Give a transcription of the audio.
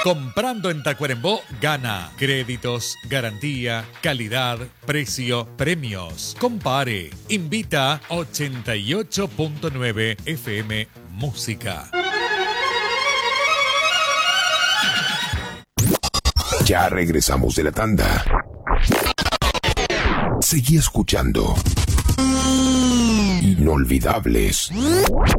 Comprando en Tacuarembó, gana. Créditos, garantía, calidad, precio, premios. Compare. Invita 88.9 FM Música. Ya regresamos de la tanda. Seguí escuchando Inolvidables